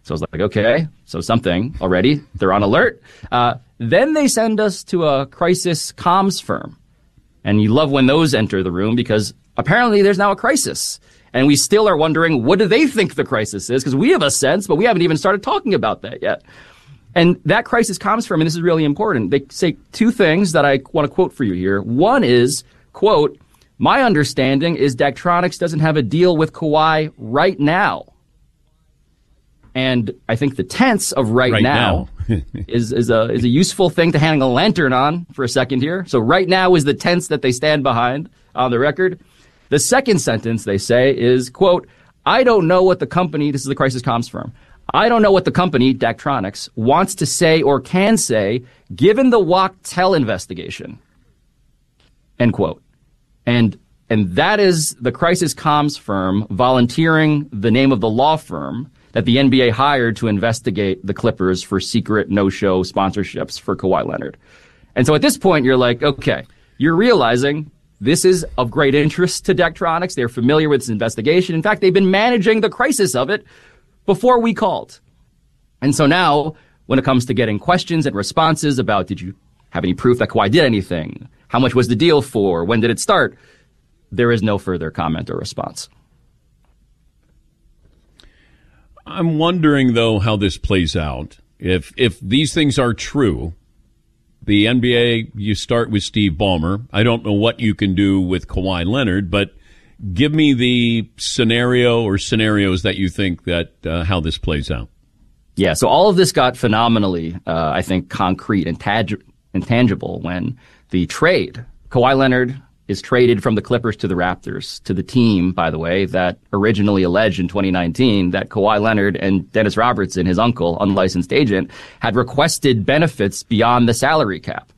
So I was like, okay, so something already. They're on alert. Then they send us to a crisis comms firm. And you love when those enter the room because apparently there's now a crisis. And we still are wondering, what do they think the crisis is? Because we have a sense, but we haven't even started talking about that yet. And that crisis comms firm, and this is really important, they say two things that I want to quote for you here. One is, quote, my understanding is Daktronics doesn't have a deal with Kawhi right now. And I think the tense of right now is a useful thing to hang a lantern on for a second here. So right now is the tense that they stand behind on the record. The second sentence they say is, quote, I don't know what the company, this is the crisis comms firm, I don't know what the company, Daktronics, wants to say or can say given the Wachtell investigation, end quote. And that is the crisis comms firm volunteering the name of the law firm that the NBA hired to investigate the Clippers for secret no-show sponsorships for Kawhi Leonard. And so at this point, you're like, okay, you're realizing this is of great interest to Daktronics. They're familiar with this investigation. In fact, they've been managing the crisis of it before we called. And so now, when it comes to getting questions and responses about, did you have any proof that Kawhi did anything? How much was the deal for? When did it start? There is no further comment or response. I'm wondering, though, how this plays out. If these things are true, the NBA, you start with Steve Ballmer. I don't know what you can do with Kawhi Leonard, but give me the scenario or scenarios that you think that how this plays out. Yeah, so all of this got phenomenally, I think, concrete and tangible when the trade, Kawhi Leonard is traded from the Clippers to the Raptors, to the team, by the way, that originally alleged in 2019 that Kawhi Leonard and Dennis Robertson, his uncle, unlicensed agent, had requested benefits beyond the salary cap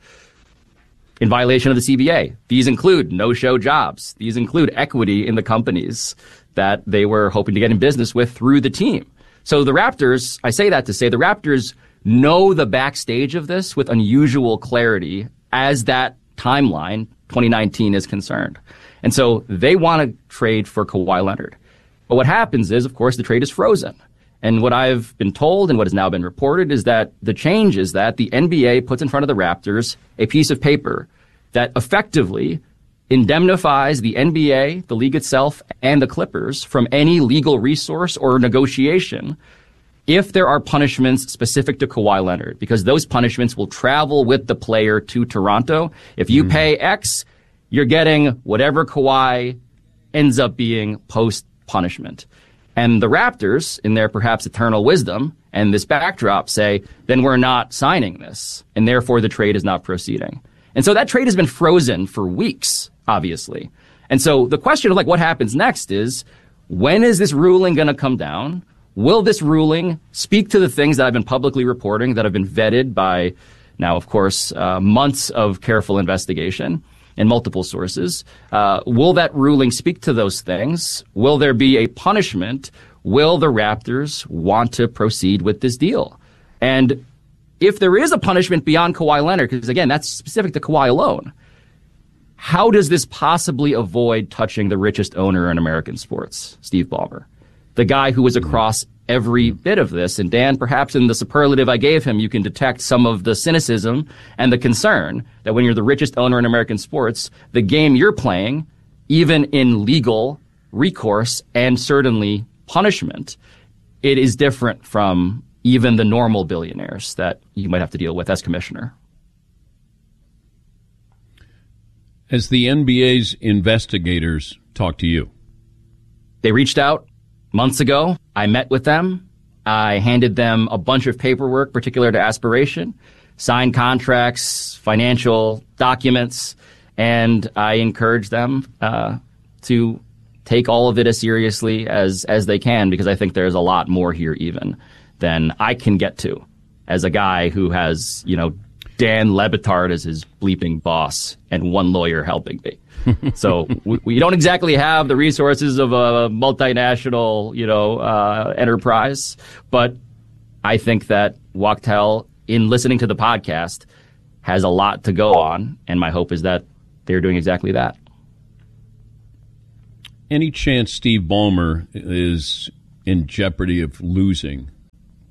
in violation of the CBA. These include no-show jobs. These include equity in the companies that they were hoping to get in business with through the team. So the Raptors, I say that to say the Raptors know the backstage of this with unusual clarity as that timeline 2019 is concerned. And so they want to trade for Kawhi Leonard. But what happens is, of course, the trade is frozen. And what I've been told and what has now been reported is that the change is that the NBA puts in front of the Raptors a piece of paper that effectively indemnifies the NBA, the league itself, and the Clippers from any legal resource or negotiation if there are punishments specific to Kawhi Leonard, because those punishments will travel with the player to Toronto. If you pay X, you're getting whatever Kawhi ends up being post-punishment. And the Raptors, in their perhaps eternal wisdom and this backdrop, say, then we're not signing this, and therefore the trade is not proceeding. And so that trade has been frozen for weeks, obviously. And so the question of like what happens next is, when is this ruling going to come down? Will this ruling speak to the things that I've been publicly reporting that have been vetted by now, of course, months of careful investigation and multiple sources? Will that ruling speak to those things? Will there be a punishment? Will the Raptors want to proceed with this deal? And if there is a punishment beyond Kawhi Leonard, because again, that's specific to Kawhi alone, how does this possibly avoid touching the richest owner in American sports, Steve Ballmer? The guy who was across every bit of this. And Dan, perhaps in the superlative I gave him, you can detect some of the cynicism and the concern that when you're the richest owner in American sports, the game you're playing, even in legal recourse and certainly punishment, it is different from even the normal billionaires that you might have to deal with as commissioner. As the NBA's investigators talk to you? They reached out months ago. I met with them. I handed them a bunch of paperwork particular to Aspiration, signed contracts, financial documents, and I encouraged them to take all of it as seriously as they can, because I think there's a lot more here even than I can get to as a guy who has, Dan Le Batard as his bleeping boss and one lawyer helping me. So we don't exactly have the resources of a multinational, enterprise. But I think that Wachtell, in listening to the podcast, has a lot to go on. And my hope is that they're doing exactly that. Any chance Steve Ballmer is in jeopardy of losing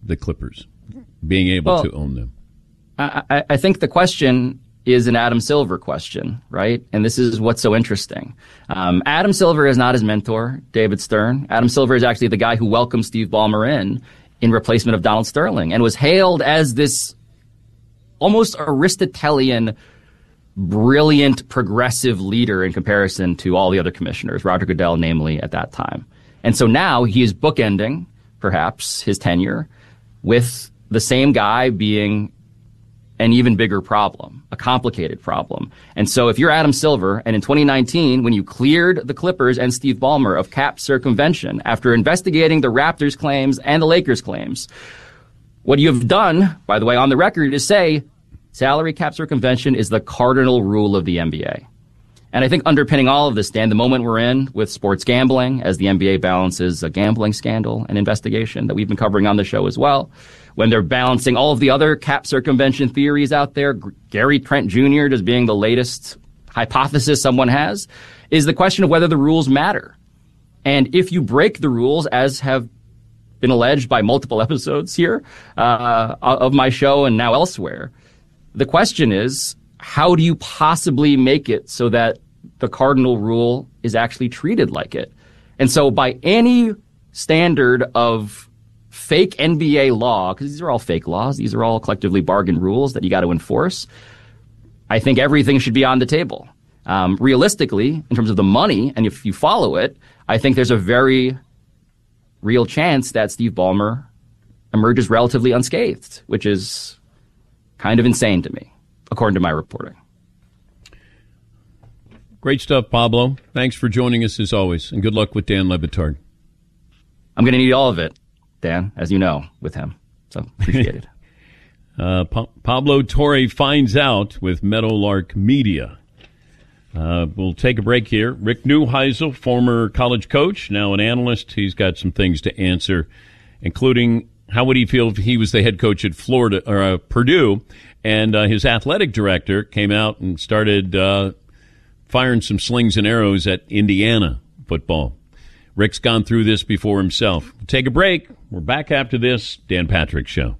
the Clippers, being able to own them? I think the question is an Adam Silver question, right? And this is what's so interesting. Adam Silver is not his mentor, David Stern. Adam Silver is actually the guy who welcomed Steve Ballmer in replacement of Donald Sterling, and was hailed as this almost Aristotelian, brilliant, progressive leader in comparison to all the other commissioners, Roger Goodell namely, at that time. And so now he is bookending, perhaps, his tenure with the same guy being an even bigger problem, a complicated problem. And so if you're Adam Silver, and in 2019, when you cleared the Clippers and Steve Ballmer of cap circumvention after investigating the Raptors' claims and the Lakers' claims, what you've done, by the way, on the record, is say salary cap circumvention is the cardinal rule of the NBA. And I think underpinning all of this, Dan, the moment we're in with sports gambling, as the NBA balances a gambling scandal and investigation that we've been covering on the show as well, when they're balancing all of the other cap circumvention theories out there, Gary Trent Jr. just being the latest hypothesis someone has, is the question of whether the rules matter. And if you break the rules, as have been alleged by multiple episodes here of my show and now elsewhere, the question is, how do you possibly make it so that the cardinal rule is actually treated like it? And so by any standard of fake NBA law, because these are all fake laws, these are all collectively bargained rules that you got to enforce, I think everything should be on the table. Realistically, in terms of the money, and if you follow it, I think there's a very real chance that Steve Ballmer emerges relatively unscathed, which is kind of insane to me, according to my reporting. Great stuff, Pablo. Thanks for joining us as always, and good luck with Dan Le Batard. I'm going to need all of it, Dan, as you know, with him. So appreciate it. Pablo Torre finds out with Meadowlark Media. We'll take a break here. Rick Neuheisel, former college coach, now an analyst. He's got some things to answer, including how would he feel if he was the head coach at Florida or Purdue, and his athletic director came out and started firing some slings and arrows at Indiana football. Rick's gone through this before himself. We'll take a break. We're back after this. Dan Patrick Show.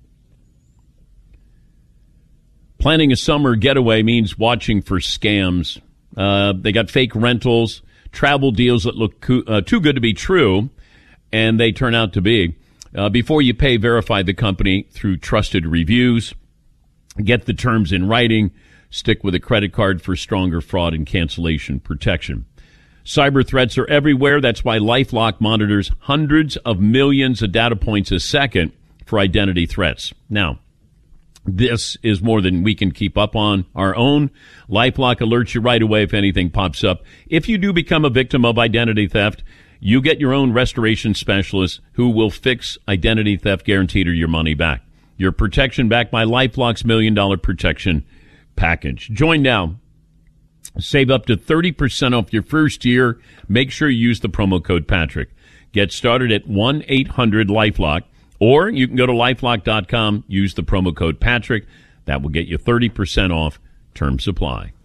Planning a summer getaway means watching for scams. They got fake rentals, travel deals that look too good to be true, and they turn out to be. Before you pay, verify the company through trusted reviews. Get the terms in writing. Stick with a credit card for stronger fraud and cancellation protection. Cyber threats are everywhere. That's why LifeLock monitors hundreds of millions of data points a second for identity threats. Now, this is more than we can keep up on our own. LifeLock alerts you right away if anything pops up. If you do become a victim of identity theft, you get your own restoration specialist who will fix identity theft guaranteed or your money back. Your protection backed by LifeLock's $1 Million Protection Package. Join now. Save up to 30% off your first year. Make sure you use the promo code Patrick. Get started at 1-800-LifeLock, or you can go to LifeLock.com, use the promo code Patrick. That will get you 30% off. Term supply.